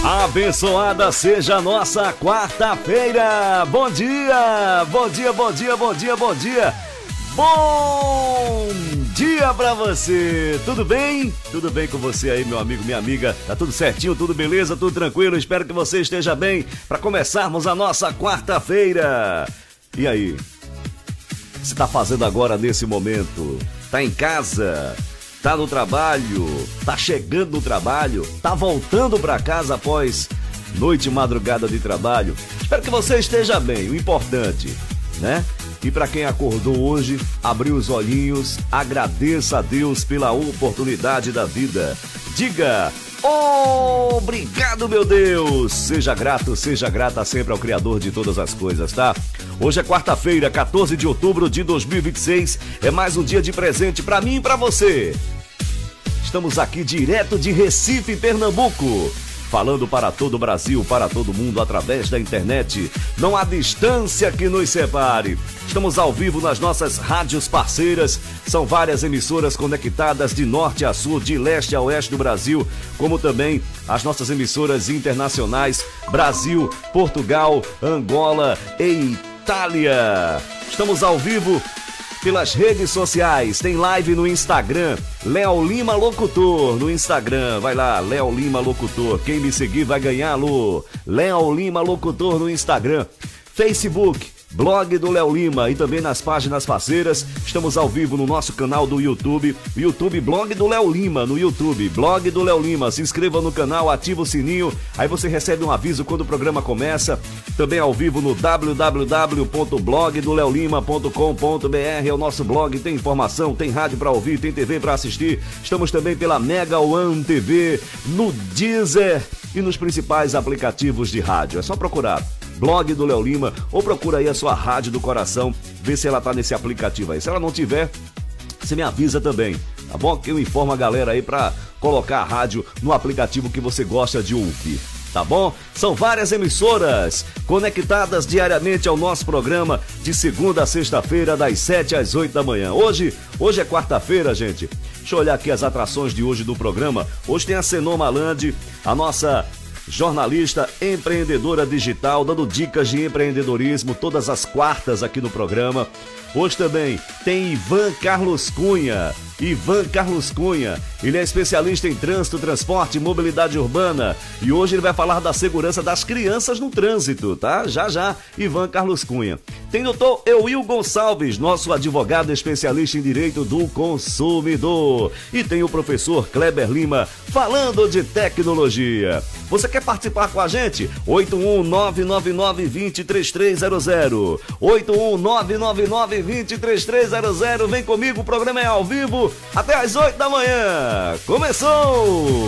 Abençoada seja a nossa quarta-feira. Bom dia, bom dia, bom dia, bom dia, bom dia. Bom dia pra você. Tudo bem? Tudo bem com você aí, meu amigo, minha amiga? Tá tudo certinho, tudo beleza, tudo tranquilo? Espero que você esteja bem para começarmos a nossa quarta-feira. E aí? O que você tá fazendo agora nesse momento? Tá em casa? Tá no trabalho, tá chegando no trabalho, tá voltando pra casa após noite e madrugada de trabalho. Espero que você esteja bem, o importante, né? E pra quem acordou hoje, abriu os olhinhos, agradeça a Deus pela oportunidade da vida. Diga: obrigado, meu Deus! Seja grato, seja grata sempre ao Criador de todas as coisas, tá? Hoje é quarta-feira, 14 de outubro de 2026. É mais um dia de presente pra mim e pra você. Estamos aqui direto de Recife, Pernambuco, falando para todo o Brasil, para todo mundo através da internet. Não há distância que nos separe. Estamos ao vivo nas nossas rádios parceiras. São várias emissoras conectadas de norte a sul, de leste a oeste do Brasil, como também as nossas emissoras internacionais: Brasil, Portugal, Angola e Itália. Estamos ao vivo pelas redes sociais, tem live no Instagram, Léo Lima Locutor, no Instagram, vai lá, Léo Lima Locutor, quem me seguir vai ganhar, Lu, Léo Lima Locutor no Instagram, Facebook, blog do Léo Lima e também nas páginas parceiras. Estamos ao vivo no nosso canal do YouTube, blog do Léo Lima, no YouTube, blog do Léo Lima. Se inscreva no canal, ativa o sininho, aí você recebe um aviso quando o programa começa. Também ao vivo no www.blogdoleolima.com.br, é o nosso blog, tem informação, tem rádio para ouvir, tem TV para assistir. Estamos também pela Mega One TV, no Deezer e nos principais aplicativos de rádio. É só procurar blog do Léo Lima ou procura aí a sua rádio do coração, vê se ela tá nesse aplicativo aí. Se ela não tiver, você me avisa também, tá bom? Que eu informo a galera aí pra colocar a rádio no aplicativo que você gosta de ouvir, tá bom? São várias emissoras conectadas diariamente ao nosso programa de segunda a sexta-feira, das 7 às 8 da manhã. Hoje é quarta-feira, gente. Deixa eu olhar aqui as atrações de hoje do programa. Hoje tem a Senon Malandi, a nossa jornalista, empreendedora digital, dando dicas de empreendedorismo todas as quartas aqui no programa. Hoje também tem Ivan Carlos Cunha. Ele é especialista em trânsito, transporte e mobilidade urbana. E hoje ele vai falar da segurança das crianças no trânsito, tá? Já, Ivan Carlos Cunha. Tem doutor Euil Gonçalves, nosso advogado especialista em direito do consumidor. E tem o professor Kleber Lima, falando de tecnologia. Você quer participar com a gente? 81999203300. 81999203300. Vem comigo, o programa é ao vivo até às 8 da manhã. Começou!